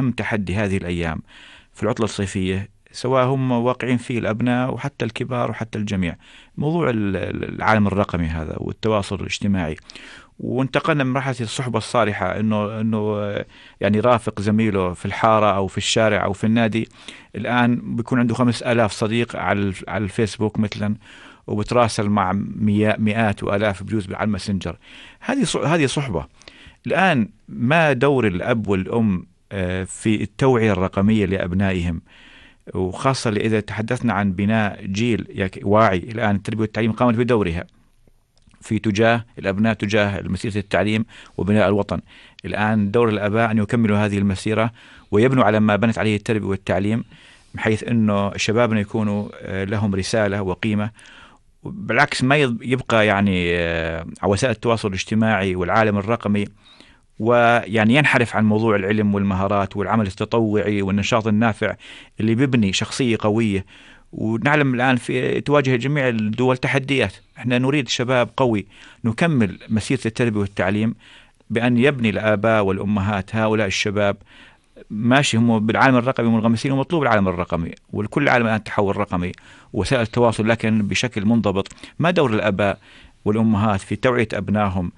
أهم تحدي هذه الأيام في العطلة الصيفية، سواء هم واقعين فيه الأبناء وحتى الكبار وحتى الجميع، موضوع العالم الرقمي هذا والتواصل الاجتماعي. وانتقلنا من مرحلة الصحبة الصالحة إنه يعني رافق زميله في الحارة أو في الشارع أو في النادي، الآن بيكون عنده 5000 صديق على الفيسبوك مثلا، وبتراسل مع مئات وآلاف بجوز على الماسنجر. هذه صحبة. الآن ما دور الأب والأم في التوعية الرقمية لأبنائهم، وخاصة إذا تحدثنا عن بناء جيل واعي؟ الآن التربية والتعليم قامت بدورها في تجاه الأبناء، تجاه مسيرة التعليم وبناء الوطن. الآن دور الآباء أن يكملوا هذه المسيرة ويبنوا على ما بنت عليه التربية والتعليم، بحيث أنه شبابنا يكونوا لهم رسالة وقيمة. بالعكس ما يبقى يعني على وسائل التواصل الاجتماعي والعالم الرقمي ويعني ينحرف عن موضوع العلم والمهارات والعمل التطوعي والنشاط النافع اللي بيبني شخصية قوية. ونعلم الآن في تواجه جميع الدول تحديات، احنا نريد شباب قوي نكمل مسيرة التربية والتعليم بأن يبني الآباء والأمهات هؤلاء الشباب. ماشي هم بالعالم الرقمي منغمسين ومطلوب العالم الرقمي، والكل العالم الآن تحول رقمي ووسائل التواصل، لكن بشكل منضبط. ما دور الآباء والأمهات في توعية أبنائهم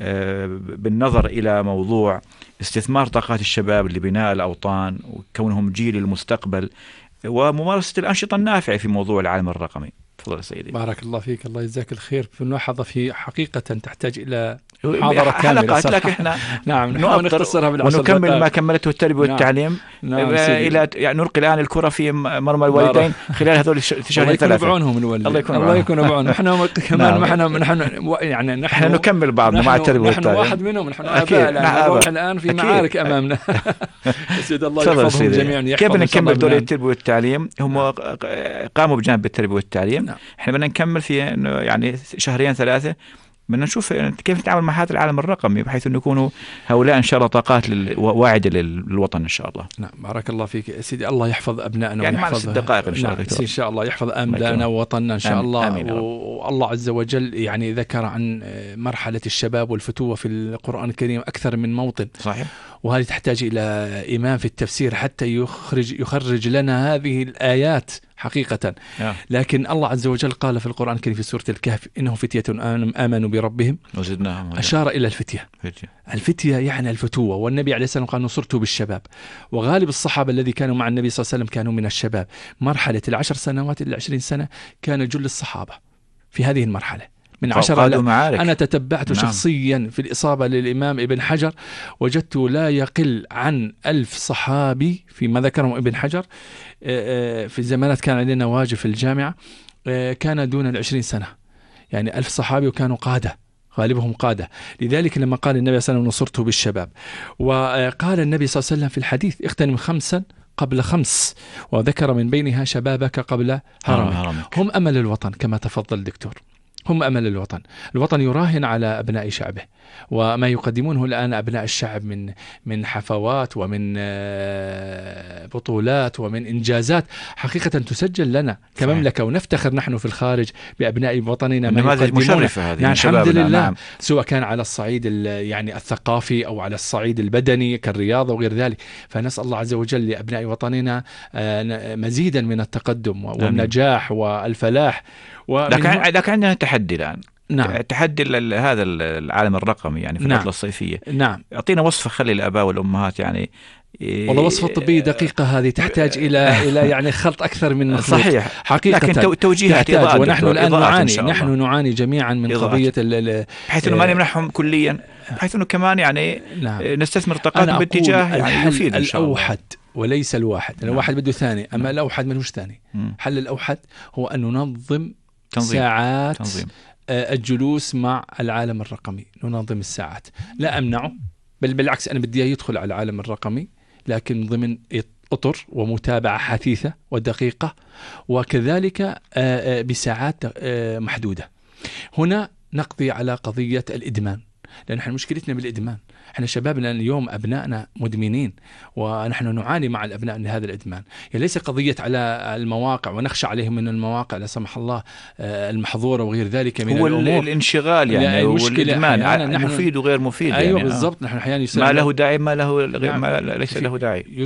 بالنظر إلى موضوع استثمار طاقات الشباب لبناء الأوطان وكونهم جيل المستقبل وممارسة الأنشطة النافعة في موضوع العالم الرقمي؟ تفضل سيدي. بارك الله فيك، الله يجزاك الخير. في ملاحظة في حقيقة تحتاج إلى محاضرة كاملة، لكن احنا نعم نحاول نختصرها بالعشر ونكمل ما كملته التربية والتعليم. إلى يعني نلقي الآن الكرة في مرمى الوالدين خلال هذول الشهرين ثلاثة. الله يكون بعونهم الوالدين، الله يكون بعونهم. نحن كمان نحن نكمل بعضنا مع التربية والتعليم. نحن واحد منهم، نحن آباء الآن في معارك أمامنا. سيد الله يحفظهم جميعا. كيف نكمل دور التربية والتعليم؟ هم قاموا بجانب التربية والتعليم، احنا بدنا نكمل في يعني شهرين ثلاثة، بدنا نشوف كيف نتعامل مع هذا العالم الرقمي بحيث أن يكونوا هؤلاء إن شاء الله طاقات واعدة للوطن إن شاء الله. نعم بارك الله فيك سيدي، الله يحفظ أبنائنا يعني ويحفظ دقائق إن شاء الله. إن شاء الله يحفظ أبنائنا ووطننا إن شاء الله. والله عز وجل يعني ذكر عن مرحلة الشباب والفتوة في القرآن الكريم أكثر من موطن. صحيح. وهذه تحتاج إلى إمام في التفسير حتى يخرج لنا هذه الآيات حقيقة. لكن الله عز وجل قال في القرآن الكريم في سورة الكهف إنه فتية آمنوا بربهم وزدناهم، أشار إلى الفتية يعني الفتوة. والنبي عليه السلام قال نصرت بالشباب، وغالب الصحابة الذي كانوا مع النبي صلى الله عليه وسلم كانوا من الشباب. مرحلة 10 سنوات إلى 20 سنة كان جل الصحابة في هذه المرحلة. من 10 أنا تتبعت شخصيا في الإصابة للإمام ابن حجر، وجدت لا يقل عن 1000 صحابي فيما ذكرهم ابن حجر. في الزمانات كان عندنا واجب في الجامعة كان دون 20 سنة، يعني 1000 صحابي وكانوا قادة، غالبهم قادة. لذلك لما قال النبي صلى الله عليه وسلم نصرته بالشباب، وقال النبي صلى الله عليه وسلم في الحديث اغتنم 5 قبل 5، وذكر من بينها شبابك قبل هرمك. هم أمل الوطن كما تفضل دكتور، هم أمل الوطن. الوطن يراهن على أبناء شعبه، وما يقدمونه الآن أبناء الشعب من حفوات ومن بطولات ومن إنجازات حقيقة تسجل لنا كمملكة، ونفتخر نحن في الخارج بأبناء وطننا ما يقدمونه. يعني الحمد لله. نعم. سواء كان على الصعيد يعني الثقافي أو على الصعيد البدني كالرياضة وغير ذلك. فنسأل الله عز وجل لأبناء وطننا مزيدا من التقدم والنجاح والفلاح. لكن عندنا تحدي الآن. نعم. تحدي هذا العالم الرقمي يعني في العطلة الصيفية. نعم. أعطينا وصفة خلي الآباء والأمهات يعني. والله وصفة طبية دقيقة هذه تحتاج إلى يعني خلط أكثر من مخلوط. صحيح. حقيقة. لكن توجيهات ونحن الآن نعاني جميعا من قضية بحيث أنه ما نمنحهم كليا، بحيث أنه كمان يعني نستثمر طاقاتهم باتجاه يعني يفيد إن شاء الله. الأوحد وليس الواحد. الواحد بده ثاني، أما الأوحد ملوش ثاني. حل الأوحد هو أن ننظم ساعات الجلوس مع العالم الرقمي، ننظم الساعات. لا أمنعه، بل بالعكس أنا بدي يدخل على العالم الرقمي، لكن ضمن أطر ومتابعة حثيثة ودقيقة، وكذلك بساعات محدودة. هنا نقضي على قضية الإدمان، لأن احنا مشكلتنا بالإدمان. احنا شبابنا اليوم أبنائنا مدمنين، ونحن نعاني مع الأبناء من هذا الإدمان. يعني ليس قضية على المواقع ونخشى عليهم من المواقع لا سمح الله المحظورة وغير ذلك من الأمور. هو الانشغال يعني والإدمان مفيد وغير مفيد. أيوة يعني بالضبط. نحن أحيانا ما له داعي ما ليس له داعي.